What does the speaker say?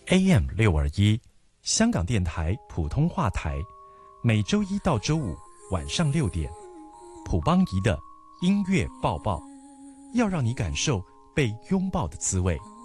AM621，香港电台普通话台，每周一到周五晚上6点，普邦仪的音乐抱抱，要让你感受被拥抱的滋味。